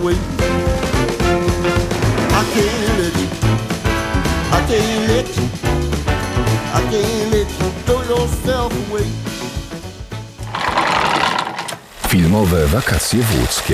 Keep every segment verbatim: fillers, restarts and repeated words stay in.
I can't let you, I can't let you, I can't let you throw yourself away. Filmowe wakacje w Łódzkiem.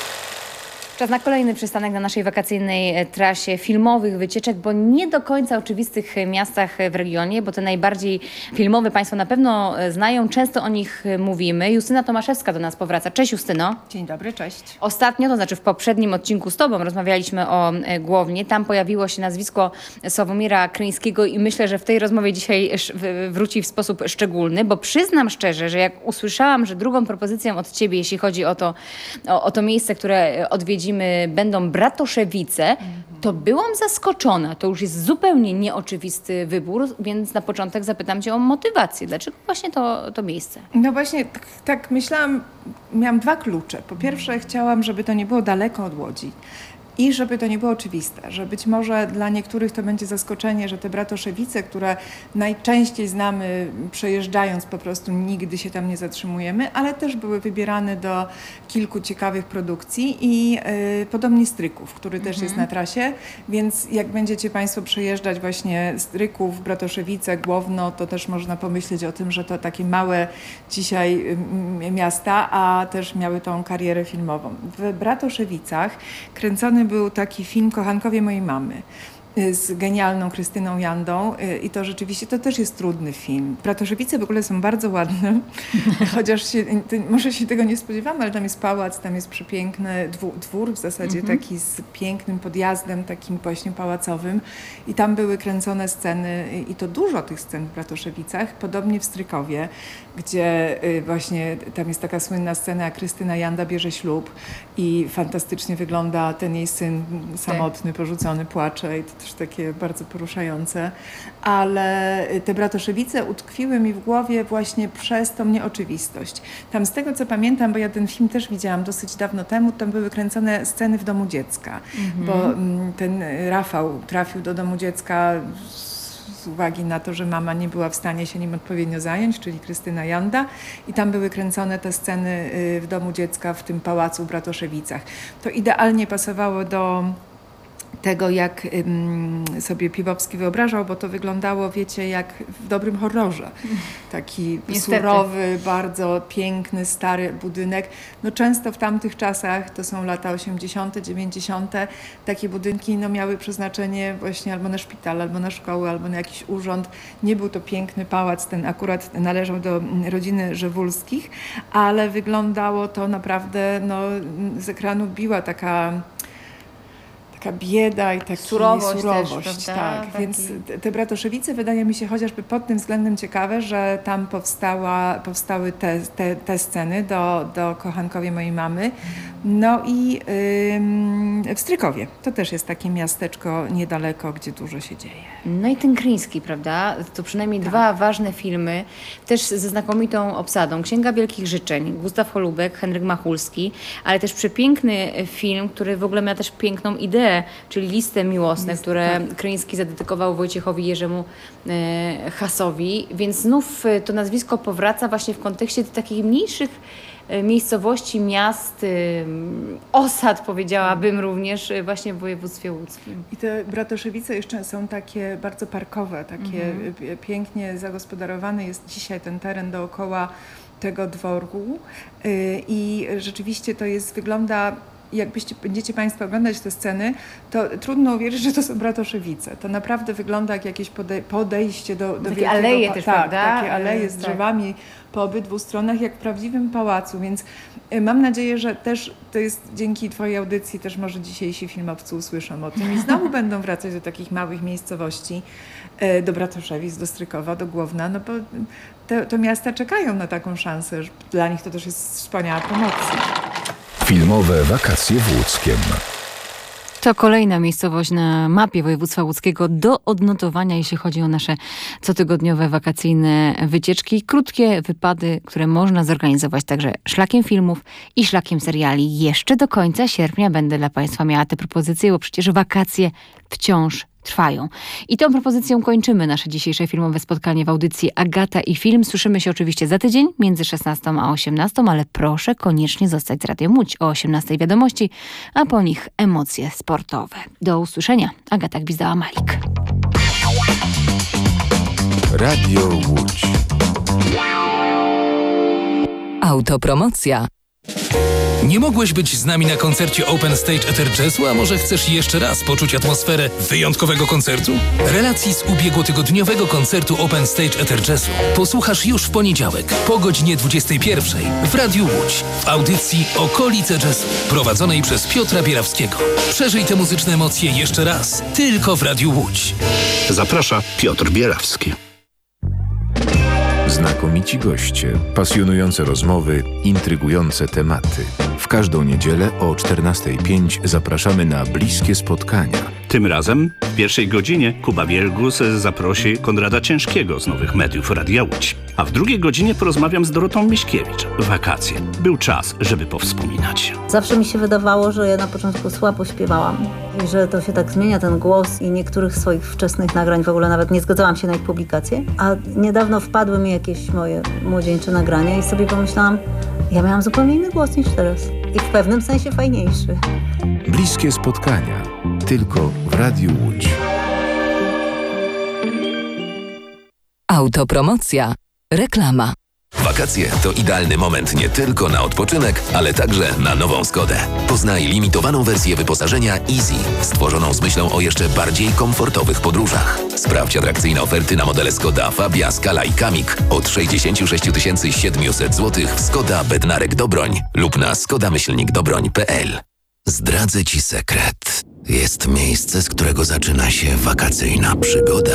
Czas na kolejny przystanek na naszej wakacyjnej trasie filmowych wycieczek, bo nie do końca oczywistych miastach w regionie, bo te najbardziej filmowe Państwo na pewno znają, często o nich mówimy. Justyna Tomaszewska do nas powraca. Cześć Justyno. Dzień dobry, cześć. Ostatnio, to znaczy w poprzednim odcinku z Tobą rozmawialiśmy o Głownie. Tam pojawiło się nazwisko Sławomira Kryńskiego i myślę, że w tej rozmowie dzisiaj wróci w sposób szczególny, bo przyznam szczerze, że jak usłyszałam, że drugą propozycją od Ciebie, jeśli chodzi o to, o, o to miejsce, które odwiedzimy, będą Bratoszewice, to byłam zaskoczona. To już jest zupełnie nieoczywisty wybór, więc na początek zapytam Cię o motywację. Dlaczego właśnie to, to miejsce? No właśnie, tak, tak myślałam, miałam dwa klucze. Po pierwsze chciałam, żeby to nie było daleko od Łodzi. I żeby to nie było oczywiste, że być może dla niektórych to będzie zaskoczenie, że te Bratoszewice, które najczęściej znamy przejeżdżając po prostu, nigdy się tam nie zatrzymujemy, ale też były wybierane do kilku ciekawych produkcji i yy, podobnie Stryków, który też mhm. jest na trasie, więc jak będziecie Państwo przejeżdżać właśnie Stryków, Bratoszewice, Głowno, to też można pomyśleć o tym, że to takie małe dzisiaj yy, miasta, a też miały tą karierę filmową. W Bratoszewicach kręcony był taki film Kochankowie mojej mamy z genialną Krystyną Jandą i to rzeczywiście, to też jest trudny film. Bratoszewice w ogóle są bardzo ładne, chociaż się, może się tego nie spodziewamy, ale tam jest pałac, tam jest przepiękny dwór, dwór w zasadzie mhm. taki z pięknym podjazdem, takim właśnie pałacowym i tam były kręcone sceny i to dużo tych scen w Bratoszewicach, podobnie w Strykowie, gdzie właśnie tam jest taka słynna scena, jak Krystyna Janda bierze ślub i fantastycznie wygląda ten jej syn samotny, porzucony, płacze i to też takie bardzo poruszające, ale te Bratoszewice utkwiły mi w głowie właśnie przez tą nieoczywistość. Tam z tego co pamiętam, bo ja ten film też widziałam dosyć dawno temu, tam były kręcone sceny w domu dziecka, mhm. bo ten Rafał trafił do domu dziecka z uwagi na to, że mama nie była w stanie się nim odpowiednio zająć, czyli Krystyna Janda i tam były kręcone te sceny w domu dziecka w tym pałacu w Bratoszewicach. To idealnie pasowało do tego, jak ym, sobie Piwowski wyobrażał, bo to wyglądało, wiecie, jak w dobrym horrorze. Taki Niestety. Surowy, bardzo piękny, stary budynek. No często w tamtych czasach, to są lata osiemdziesiąte, dziewięćdziesiąte, takie budynki no, miały przeznaczenie właśnie albo na szpital, albo na szkołę, albo na jakiś urząd. Nie był to piękny pałac, ten akurat należał do rodziny Żewulskich, ale wyglądało to naprawdę, no, z ekranu biła taka taka bieda i taka surowość, surowość też, tak. Taki... Więc te Bratoszewice wydaje mi się chociażby pod tym względem ciekawe, że tam powstała, powstały te, te, te sceny do, do Kochankowie mojej mamy. No i ym, w Strykowie. To też jest takie miasteczko niedaleko, gdzie dużo się dzieje. No i ten Kryński, prawda? To przynajmniej tak. dwa ważne filmy, też ze znakomitą obsadą. Księga Wielkich Życzeń, Gustaw Holubek, Henryk Machulski, ale też przepiękny film, który w ogóle miał też piękną ideę, czyli Listy miłosne, List, które tak. Kryński zadedykował Wojciechowi Jerzemu e, Hasowi, więc znów to nazwisko powraca właśnie w kontekście tych takich mniejszych miejscowości, miast, osad, powiedziałabym również właśnie w województwie łódzkim. I te Bratoszewice jeszcze są takie bardzo parkowe, takie mhm. pięknie zagospodarowane jest dzisiaj ten teren dookoła tego dworu i rzeczywiście to jest, wygląda, jakbyście będziecie Państwo oglądać te sceny, to trudno uwierzyć, że to są Bratoszewice. To naprawdę wygląda jak jakieś podej- podejście do, do takie wielkiego... aleje też, tak, prawda? takie aleje z drzewami tak. po obydwu stronach, jak w prawdziwym pałacu, więc mam nadzieję, że też to jest dzięki Twojej audycji, też może dzisiejsi filmowcy usłyszą o tym i znowu będą wracać do takich małych miejscowości, do Bratoszewic, do Strykowa, do Głowna, no bo te, te miasta czekają na taką szansę, że dla nich to też jest wspaniała promocja. Filmowe wakacje w Łódzkiem. To kolejna miejscowość na mapie województwa łódzkiego do odnotowania, jeśli chodzi o nasze cotygodniowe wakacyjne wycieczki. Krótkie wypady, które można zorganizować także szlakiem filmów i szlakiem seriali. Jeszcze do końca sierpnia będę dla Państwa miała te propozycje, bo przecież wakacje wciąż trwają. I tą propozycją kończymy nasze dzisiejsze filmowe spotkanie w audycji Agata i Film. Słyszymy się oczywiście za tydzień między szesnastą a osiemnastą, ale proszę koniecznie zostać z Radiem Łódź o osiemnastej wiadomości, a po nich emocje sportowe. Do usłyszenia. Agata Gwizdała-Malik. Radio Łódź. Autopromocja. Nie mogłeś być z nami na koncercie Open Stage Ether Jazzu, a może chcesz jeszcze raz poczuć atmosferę wyjątkowego koncertu? Relacji z ubiegłotygodniowego koncertu Open Stage Ether Jazzu posłuchasz już w poniedziałek po godzinie dwudziestej pierwszej w Radiu Łódź w audycji Okolice Jazzu prowadzonej przez Piotra Bierawskiego. Przeżyj te muzyczne emocje jeszcze raz, tylko w Radiu Łódź. Zaprasza Piotr Bierawski. Znakomici goście, pasjonujące rozmowy, intrygujące tematy. W każdą niedzielę o czternastej pięć zapraszamy na bliskie spotkania. Tym razem w pierwszej godzinie Kuba Wielgus zaprosi Konrada Ciężkiego z Nowych Mediów Radia Łódź. A w drugiej godzinie porozmawiam z Dorotą Miśkiewicz. Wakacje. Był czas, żeby powspominać. Zawsze mi się wydawało, że ja na początku słabo śpiewałam i że to się tak zmienia, ten głos, i niektórych swoich wczesnych nagrań w ogóle nawet nie zgadzałam się na ich publikację. A niedawno wpadły mi jakieś moje młodzieńcze nagrania i sobie pomyślałam, ja miałam zupełnie inny głos niż teraz. I w pewnym sensie fajniejszy. Bliskie spotkania. Tylko w Radiu Łódź. Autopromocja. Reklama. Wakacje to idealny moment nie tylko na odpoczynek, ale także na nową Skodę. Poznaj limitowaną wersję wyposażenia Easy, stworzoną z myślą o jeszcze bardziej komfortowych podróżach. Sprawdź atrakcyjne oferty na modele Skoda Fabia, Scala i Kamik od sześćdziesiąt sześć tysięcy siedemset złotych w Skoda Bednarek Dobroń lub na skoda myślnik dobroń kropka p l. Zdradzę Ci sekret. Jest miejsce, z którego zaczyna się wakacyjna przygoda.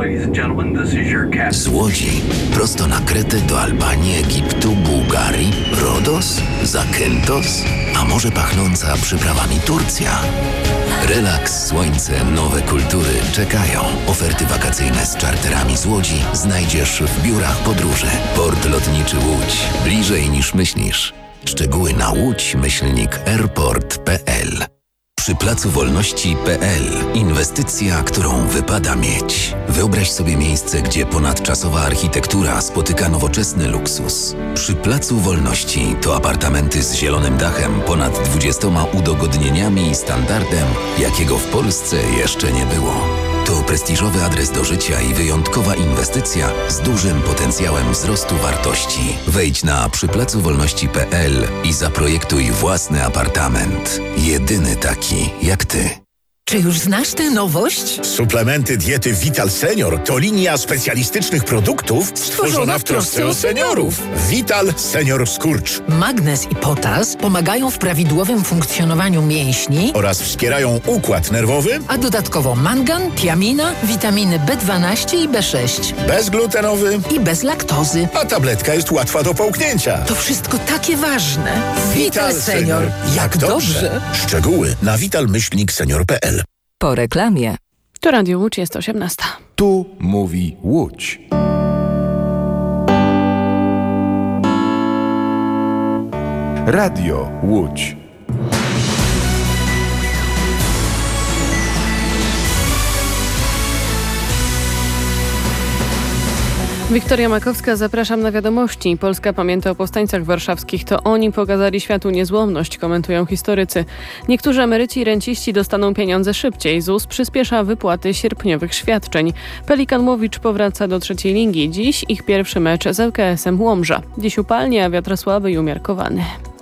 Z Łodzi prosto na Kretę do Albanii, Egiptu, Bułgarii, Rodos, Zakynthos, a może pachnąca przyprawami Turcja. Relaks, słońce, nowe kultury czekają. Oferty wakacyjne z czarterami z Łodzi znajdziesz w biurach podróży. Port Lotniczy Łódź. Bliżej niż myślisz. Szczegóły na łódź myślnik airport kropka p l. Przy Placu Wolności kropka p l inwestycja, którą wypada mieć. Wyobraź sobie miejsce, gdzie ponadczasowa architektura spotyka nowoczesny luksus. Przy Placu Wolności to apartamenty z zielonym dachem, ponad dwudziestoma udogodnieniami i standardem, jakiego w Polsce jeszcze nie było. To prestiżowy adres do życia i wyjątkowa inwestycja z dużym potencjałem wzrostu wartości. Wejdź na przy placu wolności kropka p l i zaprojektuj własny apartament. Jedyny taki jak ty. Czy już znasz tę nowość? Suplementy diety Vital Senior to linia specjalistycznych produktów stworzona w trosce o seniorów. Vital Senior Skurcz. Magnez i potas pomagają w prawidłowym funkcjonowaniu mięśni Oraz wspierają układ nerwowy. a dodatkowo mangan, tiamina, witaminy B dwanaście i B sześć Bezglutenowy. i bez laktozy. A tabletka jest łatwa do połknięcia. To wszystko takie ważne. Vital Senior. Jak dobrze. Szczegóły na vital myślnik senior kropka p l. Po reklamie. To Radio Łódź, jest osiemnasta. Tu mówi Łódź. Radio Łódź. Wiktoria Makowska, zapraszam na wiadomości. Polska pamięta o powstańcach warszawskich. To oni pokazali światu niezłomność, komentują historycy. Niektórzy emeryci i renciści dostaną pieniądze szybciej. Z u s przyspiesza wypłaty sierpniowych świadczeń. Pelikan Łowicz powraca do trzeciej ligi. Dziś ich pierwszy mecz z L K S-em Łomża. Dziś upalnie, a wiatr słaby i umiarkowany.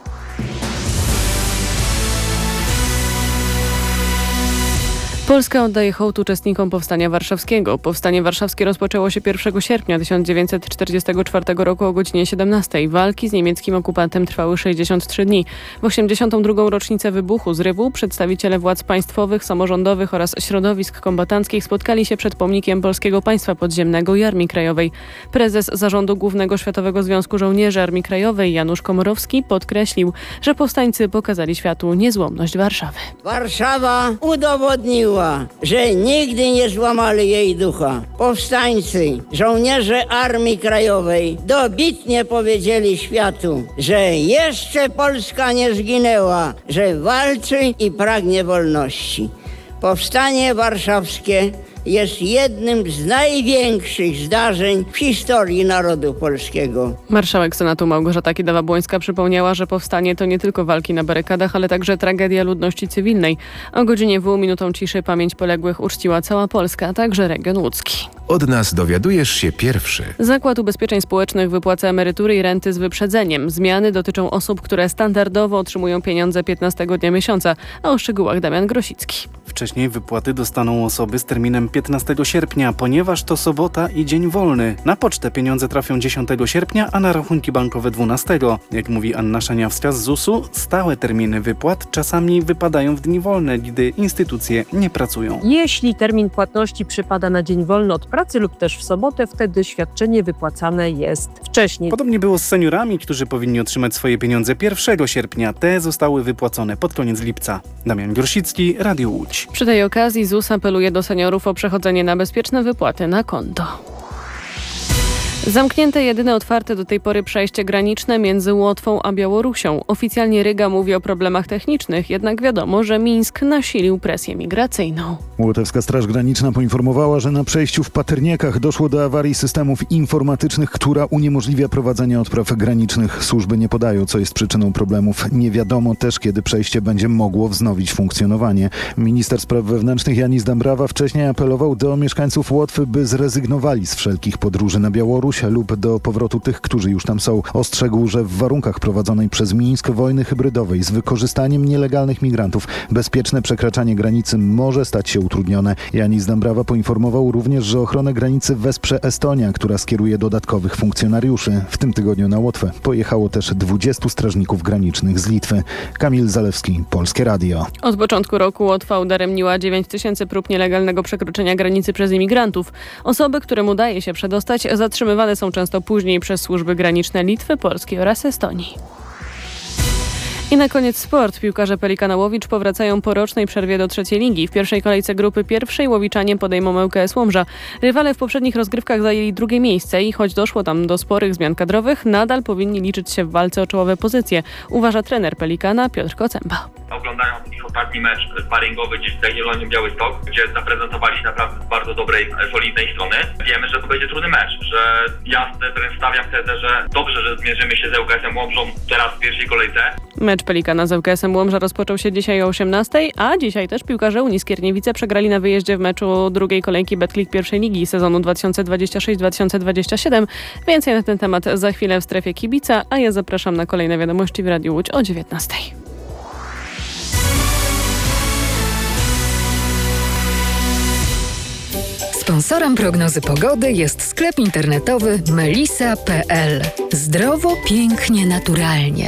Polska oddaje hołd uczestnikom Powstania Warszawskiego. Powstanie warszawskie rozpoczęło się pierwszego sierpnia tysiąc dziewięćset czterdziestego czwartego roku o godzinie siedemnastej. Walki z niemieckim okupantem trwały sześćdziesiąt trzy dni. W osiemdziesiątą drugą rocznicę wybuchu zrywu przedstawiciele władz państwowych, samorządowych oraz środowisk kombatanckich spotkali się przed pomnikiem Polskiego Państwa Podziemnego i Armii Krajowej. Prezes Zarządu Głównego Światowego Związku Żołnierzy Armii Krajowej Janusz Komorowski podkreślił, że powstańcy pokazali światu niezłomność Warszawy. Warszawa udowodniła, że nigdy nie złamali jej ducha. Powstańcy, żołnierze Armii Krajowej dobitnie powiedzieli światu, że jeszcze Polska nie zginęła, że walczy i pragnie wolności. Powstanie Warszawskie jest jednym z największych zdarzeń w historii narodu polskiego. Marszałek Senatu Małgorzata Kidawa-Błońska przypomniała, że powstanie to nie tylko walki na barykadach, ale także tragedia ludności cywilnej. O godzinie W minutą ciszy pamięć poległych uczciła cała Polska, a także region łódzki. Od nas dowiadujesz się pierwszy. Zakład Ubezpieczeń Społecznych wypłaca emerytury i renty z wyprzedzeniem. Zmiany dotyczą osób, które standardowo otrzymują pieniądze piętnastego dnia miesiąca, a o szczegółach Damian Grosicki. Wcześniej wypłaty dostaną osoby z terminem piętnastego sierpnia, ponieważ to sobota i dzień wolny. Na pocztę pieniądze trafią dziesiątego sierpnia, a na rachunki bankowe dwunastego. Jak mówi Anna Szaniawska z zusu, stałe terminy wypłat czasami wypadają w dni wolne, gdy instytucje nie pracują. Jeśli termin płatności przypada na dzień wolny od pracy lub też w sobotę, wtedy świadczenie wypłacane jest wcześniej. Podobnie było z seniorami, którzy powinni otrzymać swoje pieniądze pierwszego sierpnia. Te zostały wypłacone pod koniec lipca. Damian Grosicki, Radio Łódź. Przy tej okazji ZUS apeluje do seniorów o przechodzenie na bezpieczne wypłaty na konto. Zamknięte jedyne otwarte do tej pory przejście graniczne między Łotwą a Białorusią. Oficjalnie Ryga mówi o problemach technicznych, jednak wiadomo, że Mińsk nasilił presję migracyjną. Łotewska Straż Graniczna poinformowała, że na przejściu w Paterniekach doszło do awarii systemów informatycznych, która uniemożliwia prowadzenie odpraw granicznych. Służby nie podają, co jest przyczyną problemów. Nie wiadomo też, kiedy przejście będzie mogło wznowić funkcjonowanie. Minister spraw wewnętrznych Janis Dambrawa wcześniej apelował do mieszkańców Łotwy, by zrezygnowali z wszelkich podróży na Białoruś lub do powrotu tych, którzy już tam są. Ostrzegł, że w warunkach prowadzonej przez Mińsk wojny hybrydowej z wykorzystaniem nielegalnych migrantów bezpieczne przekraczanie granicy może stać się utrudnione. Janis Dambrawa poinformował również, że ochronę granicy wesprze Estonia, która skieruje dodatkowych funkcjonariuszy. W tym tygodniu na Łotwę pojechało też dwudziestu strażników granicznych z Litwy. Kamil Zalewski, Polskie Radio. Od początku roku Łotwa udaremniła dziewięć tysięcy prób nielegalnego przekroczenia granicy przez imigrantów. Osoby, którym udaje się przedostać, zatrzymywane są często później przez służby graniczne Litwy, Polski oraz Estonii. I na koniec sport. Piłkarze Pelikana Łowicz powracają po rocznej przerwie do trzeciej ligi. W pierwszej kolejce grupy pierwszej Łowiczanie podejmą L K S Łomża. Rywale w poprzednich rozgrywkach zajęli drugie miejsce i choć doszło tam do sporych zmian kadrowych, nadal powinni liczyć się w walce o czołowe pozycje, uważa trener Pelikana Piotr Kocemba. Oglądając ich ostatni mecz sparingowy gdzieś w Jagiellonii Białystok, gdzie zaprezentowali się naprawdę z bardzo dobrej, solidnej strony, wiemy, że to będzie trudny mecz, że ja wręcz stawiam tezę, że dobrze, że zmierzymy się z L K S-em Łomżą teraz w pierwszej kolejce. Mecz Pelikana z L K S-em Łomża rozpoczął się dzisiaj o osiemnastej, a dzisiaj też piłkarze Unii Skierniewice przegrali na wyjeździe w meczu drugiej kolejki Betclic pierwszej ligi sezonu dwa tysiące dwudziestego szóstego dwa tysiące dwudziestego siódmego. Więcej na ten temat za chwilę w strefie kibica, a ja zapraszam na kolejne wiadomości w Radiu Łódź o dziewiętnastej. Sponsorem prognozy pogody jest sklep internetowy melisa kropka p l. Zdrowo, pięknie, naturalnie.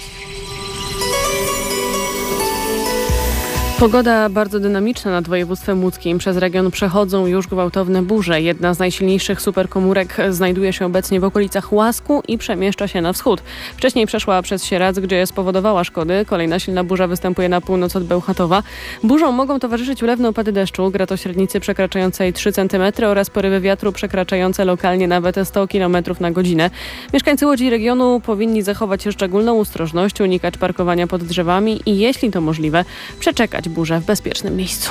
Pogoda bardzo dynamiczna nad województwem łódzkim. Przez region przechodzą już gwałtowne burze. Jedna z najsilniejszych superkomórek znajduje się obecnie w okolicach Łasku i przemieszcza się na wschód. Wcześniej przeszła przez Sieradz, gdzie spowodowała szkody. Kolejna silna burza występuje na północ od Bełchatowa. Burzom mogą towarzyszyć ulewne opady deszczu, gratośrednicy przekraczającej trzy centymetry oraz porywy wiatru przekraczające lokalnie nawet sto kilometrów na godzinę. Mieszkańcy Łodzi i regionu powinni zachować szczególną ostrożność, unikać parkowania pod drzewami i jeśli to możliwe, przeczekać burzę w bezpiecznym miejscu.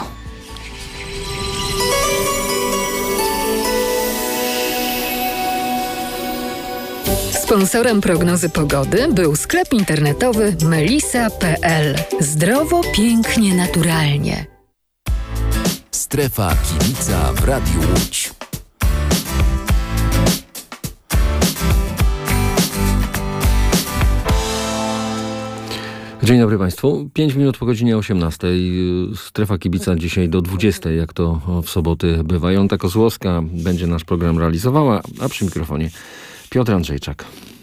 Sponsorem prognozy pogody był sklep internetowy melisa kropka p l. Zdrowo, pięknie, naturalnie. Strefa kibica w Radiu Łódź. Dzień dobry Państwu. Pięć minut po godzinie osiemnastej. Strefa kibica dzisiaj do dwudziestej, jak to w soboty bywa. Jolanta Kozłowska będzie nasz program realizowała, a przy mikrofonie Piotr Andrzejczak.